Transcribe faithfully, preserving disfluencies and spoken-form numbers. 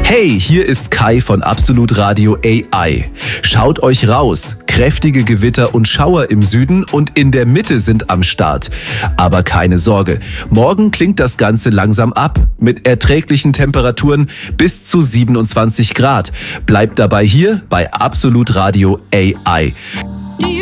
Hey, hier ist Kai von Absolut Radio A I. Schaut euch raus. Kräftige Gewitter und Schauer im Süden und in der Mitte sind am Start. Aber keine Sorge, morgen klingt das Ganze langsam ab mit erträglichen Temperaturen bis zu siebenundzwanzig Grad. Bleibt dabei hier bei Absolut Radio A I.